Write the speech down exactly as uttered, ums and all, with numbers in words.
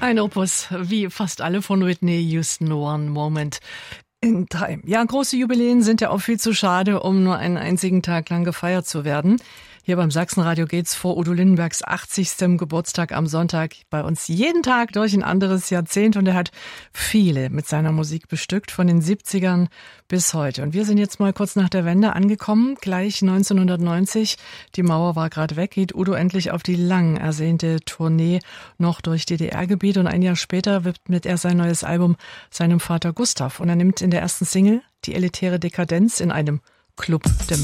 Ein Opus, wie fast alle von Whitney Houston, One Moment in Time. Ja, große Jubiläen sind ja auch viel zu schade, um nur einen einzigen Tag lang gefeiert zu werden. Hier beim Sachsenradio geht's vor Udo Lindenbergs achtzigstem Geburtstag am Sonntag bei uns jeden Tag durch ein anderes Jahrzehnt und er hat viele mit seiner Musik bestückt, von den siebzigern bis heute. Und wir sind jetzt mal kurz nach der Wende angekommen, gleich neunzehnhundertneunzig. Die Mauer war gerade weg, geht Udo endlich auf die lang ersehnte Tournee noch durch D D R-Gebiet und ein Jahr später widmet er sein neues Album seinem Vater Gustav und er nimmt in der ersten Single die elitäre Dekadenz in einem Club der